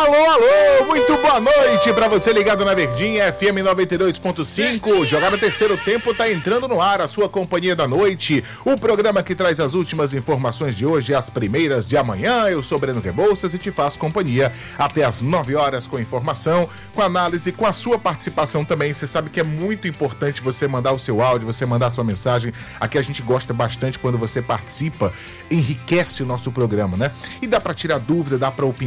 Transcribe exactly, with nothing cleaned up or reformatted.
Alô, alô, muito boa noite pra você ligado na Verdinha, F M noventa e dois ponto cinco. Jogada Terceiro Tempo tá entrando no ar, a sua companhia da noite. O programa que traz as últimas informações de hoje, as primeiras de amanhã. Eu sou Breno Rebouças e te faço companhia até as nove horas com informação, com análise, com a sua participação também. Você sabe que é muito importante você mandar o seu áudio, você mandar a sua mensagem. Aqui a gente gosta bastante quando você participa, enriquece o nosso programa, né? E dá pra tirar dúvida, dá pra opinar.